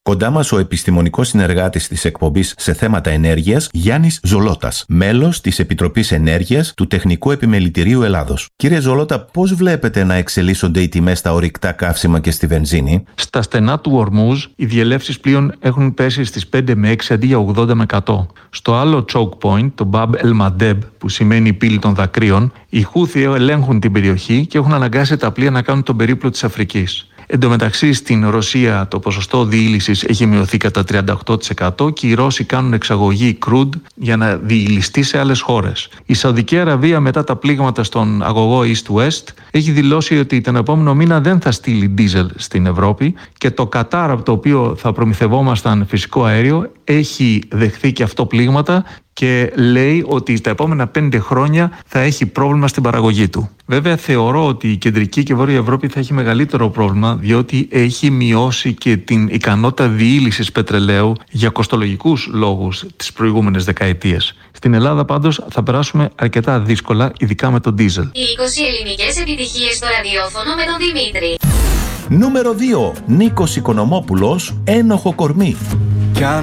Κοντά μας ο επιστημονικός συνεργάτης της εκπομπής σε θέματα ενέργειας, Γιάννης Ζολώτας, μέλος της Επιτροπής Ενέργειας του Τεχνικού Επιμελητηρίου Ελλάδος. Κύριε Ζολώτα, πώς βλέπετε να εξελίσσονται οι τιμές στα ορυκτά καύσιμα και στη βενζίνη? Στα στενά του Ορμούζ, οι διελεύσεις πλοίων έχουν πέσει στις 5 με 6 αντί για 80 με 100. Στο άλλο choke point, το Bab el Mandeb, που σημαίνει η πύλη των δακρύων, οι Χούθι ελέγχουν την περιοχή και έχουν αναγκάσει τα πλοία να κάνουν τον περίπλο της Αφρικής. Εν τω μεταξύ, στην Ρωσία το ποσοστό διήλυσης έχει μειωθεί κατά 38% και οι Ρώσοι κάνουν εξαγωγή crude για να διηλυστεί σε άλλες χώρες. Η Σαουδική Αραβία, μετά τα πλήγματα στον αγωγό East-West, έχει δηλώσει ότι τον επόμενο μήνα δεν θα στείλει ντίζελ στην Ευρώπη και το Κατάρ, από το οποίο θα προμηθευόμασταν φυσικό αέριο, έχει δεχθεί και αυτό πλήγματα και λέει ότι τα επόμενα 5 χρόνια θα έχει πρόβλημα στην παραγωγή του. Βέβαια, θεωρώ ότι η κεντρική και βόρεια Ευρώπη θα έχει μεγαλύτερο πρόβλημα, διότι έχει μειώσει και την ικανότητα διήλυσης πετρελαίου για κοστολογικούς λόγους τις προηγούμενες δεκαετίες. Στην Ελλάδα πάντως θα περάσουμε αρκετά δύσκολα, ειδικά με τον ντίζελ. Οι 20 ελληνικές επιτυχίες στο ραδιόφωνο με τον Δημήτρη. Νούμερο 2. Νίκος Οικονομόπουλος, Ένοχο κορμί.